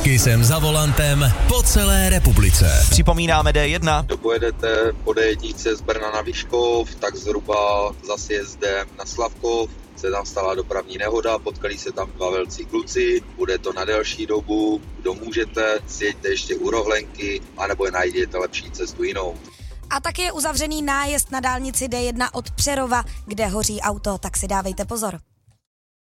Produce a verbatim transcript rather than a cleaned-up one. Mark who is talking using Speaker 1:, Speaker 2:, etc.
Speaker 1: Kysem za volantem po celé republice.
Speaker 2: Připomínáme D jedna.
Speaker 3: Dopojedete po D jedna z Brna na Vyškov, tak zhruba za sjezdem na Slavkov se tam stala dopravní nehoda, potkali se tam dva velcí kluci, bude to na delší dobu, kdo můžete, sjeďte ještě u Rohlenky, anebo najděte lepší cestu jinou.
Speaker 4: A taky je uzavřený nájezd na dálnici D jedna od Přerova, kde hoří auto, tak si dávejte pozor.